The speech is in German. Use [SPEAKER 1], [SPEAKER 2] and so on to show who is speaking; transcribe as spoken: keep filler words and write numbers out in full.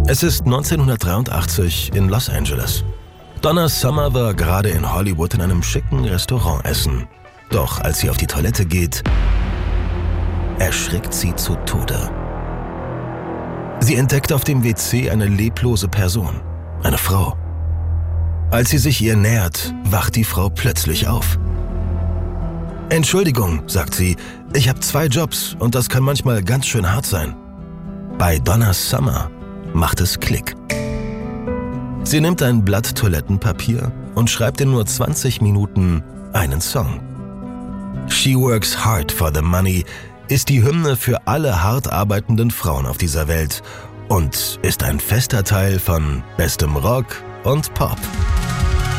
[SPEAKER 1] Es ist neunzehnhundertdreiundachtzig in Los Angeles. Donna Summer war gerade in Hollywood in einem schicken Restaurant essen. Doch als sie auf die Toilette geht, erschrickt sie zu Tode. Sie entdeckt auf dem W C eine leblose Person, eine Frau. Als sie sich ihr nähert, wacht die Frau plötzlich auf. »Entschuldigung«, sagt sie, »ich habe zwei Jobs und das kann manchmal ganz schön hart sein.« Bei Donna Summer macht es Klick. Sie nimmt ein Blatt Toilettenpapier und schreibt in nur zwanzig Minuten einen Song. She Works Hard for the Money ist die Hymne für alle hart arbeitenden Frauen auf dieser Welt und ist ein fester Teil von bestem Rock und Pop.